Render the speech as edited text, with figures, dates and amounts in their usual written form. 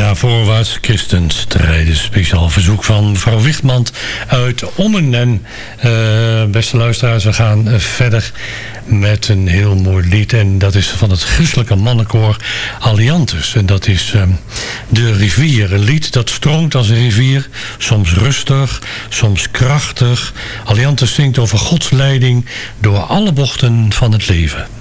Ja, voorwaarts christenstrijden. Speciaal verzoek van mevrouw Wichtmand uit Ommen. En beste luisteraars, we gaan verder met een heel mooi lied. En dat is van het christelijke mannenkoor Aliantus. En dat is De Rivier. Een lied dat stroomt als een rivier. Soms rustig, soms krachtig. Aliantus zingt over Gods leiding door alle bochten van het leven.